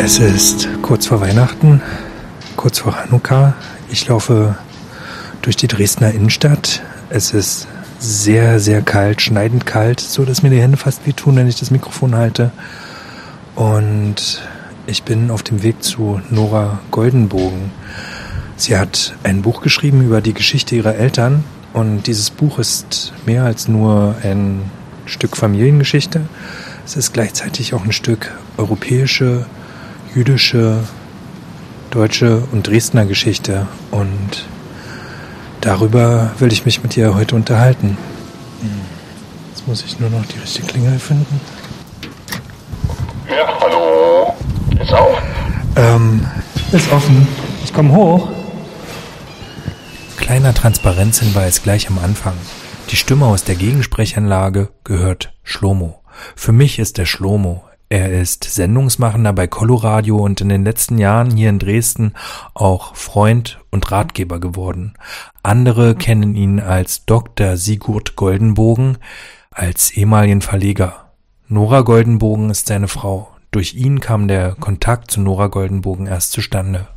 Es ist kurz vor Weihnachten, kurz vor Hanukkah. Ich laufe durch die Dresdner Innenstadt. Es ist sehr, sehr kalt, schneidend kalt, so dass mir die Hände fast wehtun, wenn ich das Mikrofon halte. Und ich bin auf dem Weg zu Nora Goldenbogen. Sie hat ein Buch geschrieben über die Geschichte ihrer Eltern. Und dieses Buch ist mehr als nur ein Stück Familiengeschichte. Es ist gleichzeitig auch ein Stück europäische, jüdische, deutsche und Dresdner Geschichte. Und darüber will ich mich mit ihr heute unterhalten. Jetzt muss ich nur noch die richtige Klingel finden. Ja, hallo. Ist auf? Ist offen. Ich komme hoch. Kleiner Transparenzhinweis gleich am Anfang. Die Stimme aus der Gegensprechanlage gehört Shlomo. Für mich ist er Shlomo. Er ist Sendungsmachender bei Coloradio und in den letzten Jahren hier in Dresden auch Freund und Ratgeber geworden. Andere kennen ihn als Dr. Sigurd Goldenbogen, als ehemaligen Verleger. Nora Goldenbogen ist seine Frau. Durch ihn kam der Kontakt zu Nora Goldenbogen erst zustande.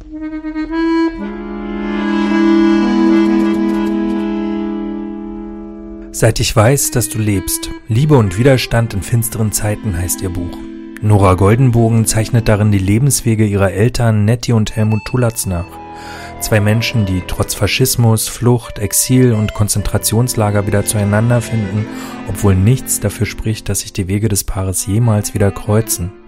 Seit ich weiß, dass du lebst. Liebe und Widerstand in finsteren Zeiten heißt ihr Buch. Nora Goldenbogen zeichnet darin die Lebenswege ihrer Eltern Nettie und Helmut Tulatz nach. Zwei Menschen, die trotz Faschismus, Flucht, Exil und Konzentrationslager wieder zueinander finden, obwohl nichts dafür spricht, dass sich die Wege des Paares jemals wieder kreuzen.